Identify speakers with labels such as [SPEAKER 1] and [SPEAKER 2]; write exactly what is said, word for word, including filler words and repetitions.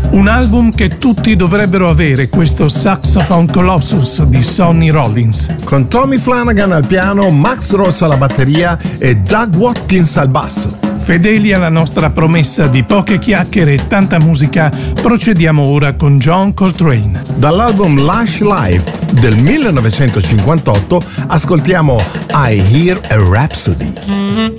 [SPEAKER 1] Un album che tutti dovrebbero avere, questo Saxophone Colossus di Sonny Rollins.
[SPEAKER 2] Con Tommy Flanagan al piano, Max Ross alla batteria e Doug Watkins al basso.
[SPEAKER 1] Fedeli alla nostra promessa di poche chiacchiere e tanta musica, procediamo ora con John Coltrane.
[SPEAKER 2] Dall'album Lush Life del millenovecentocinquantotto ascoltiamo I Hear a Rhapsody.